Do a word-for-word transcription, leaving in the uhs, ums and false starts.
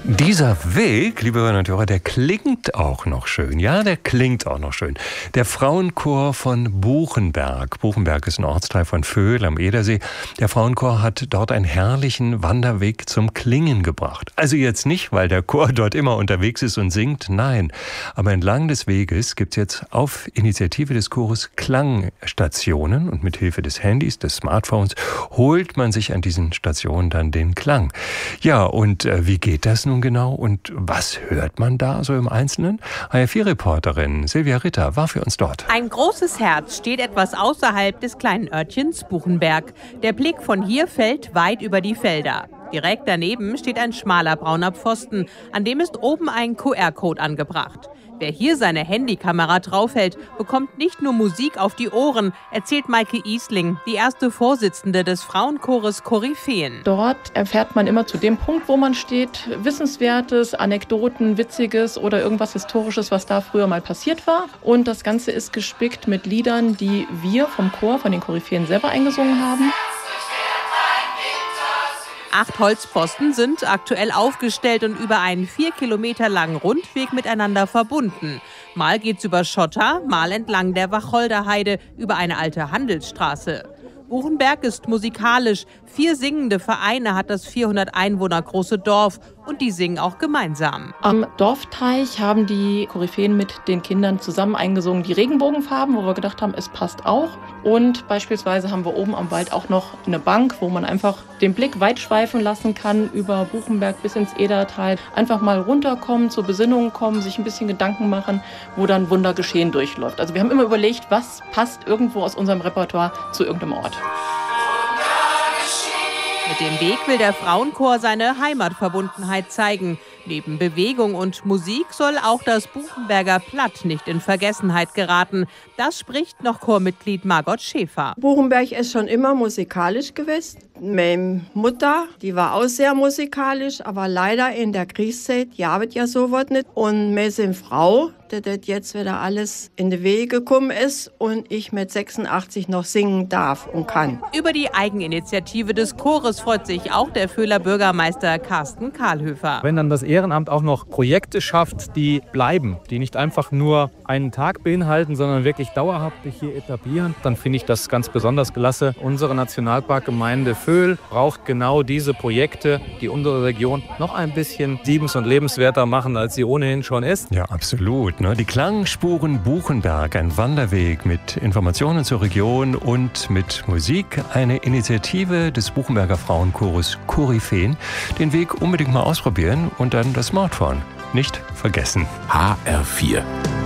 Dieser Weg, liebe Hörerinnen und Hörer, der klingt auch noch schön. Ja, der klingt auch noch schön. Der Frauenchor von Buchenberg. Buchenberg ist ein Ortsteil von Vöhl am Edersee. Der Frauenchor hat dort einen herrlichen Wanderweg zum Klingen gebracht. Also jetzt nicht, weil der Chor dort immer unterwegs ist und singt, nein. Aber entlang des Weges gibt es jetzt auf Initiative des Chores Klangstationen und mit Hilfe des Handys, des Smartphones, holt man sich an diesen Stationen dann den Klang. Ja, und äh, wie geht das nun genau und was hört man da so im Einzelnen? H R vier Reporterin Silvia Ritter war für uns dort. Ein großes Herz steht etwas außerhalb des kleinen Örtchens Buchenberg. Der Blick von hier fällt weit über die Felder. Direkt daneben steht ein schmaler brauner Pfosten, an dem ist oben ein Q R-Code angebracht. Wer hier seine Handykamera draufhält, bekommt nicht nur Musik auf die Ohren, erzählt Maike Isling, die erste Vorsitzende des Frauenchores Koryphäen. Dort erfährt man immer zu dem Punkt, wo man steht, Wissenswertes, Anekdoten, Witziges oder irgendwas Historisches, was da früher mal passiert war. Und das Ganze ist gespickt mit Liedern, die wir vom Chor, von den Koryphäen selber eingesungen haben. Acht Holzpfosten sind aktuell aufgestellt und über einen vier Kilometer langen Rundweg miteinander verbunden. Mal geht's über Schotter, mal entlang der Wacholderheide über eine alte Handelsstraße. Buchenberg ist musikalisch. Vier singende Vereine hat das vierhundert Einwohner große Dorf und die singen auch gemeinsam. Am Dorfteich haben die Koryphäen mit den Kindern zusammen eingesungen die Regenbogenfarben, wo wir gedacht haben, es passt auch. Und beispielsweise haben wir oben am Wald auch noch eine Bank, wo man einfach den Blick weit schweifen lassen kann über Buchenberg bis ins Edertal. Einfach mal runterkommen, zur Besinnung kommen, sich ein bisschen Gedanken machen, wo dann Wundergeschehen durchläuft. Also wir haben immer überlegt, was passt irgendwo aus unserem Repertoire zu irgendeinem Ort. Mit dem Weg will der Frauenchor seine Heimatverbundenheit zeigen. Neben Bewegung und Musik soll auch das Buchenberger Platt nicht in Vergessenheit geraten. Das spricht noch Chormitglied Margot Schäfer. Buchenberg ist schon immer musikalisch gewesen. Meine Mutter, die war auch sehr musikalisch, aber leider in der Kriegszeit jahret ja sowas nicht. Und meine sind Frau, dass das jetzt wieder alles in die Wege gekommen ist und ich mit sechsundachtzig noch singen darf und kann. Über die Eigeninitiative des Chores freut sich auch der Vöhler Bürgermeister Carsten Kahlhöfer. Wenn dann das Ehrenamt auch noch Projekte schafft, die bleiben, die nicht einfach nur einen Tag beinhalten, sondern wirklich dauerhaft sich hier etablieren, dann finde ich das ganz besonders klasse. Unsere Nationalparkgemeinde Vöhl braucht genau diese Projekte, die unsere Region noch ein bisschen liebens- und lebenswerter machen, als sie ohnehin schon ist. Ja, absolut. Ne? Die Klangspuren Buchenberg, ein Wanderweg mit Informationen zur Region und mit Musik. Eine Initiative des Buchenberger Frauenchores Koryphäen. Den Weg unbedingt mal ausprobieren und dann das Smartphone nicht vergessen. H R vier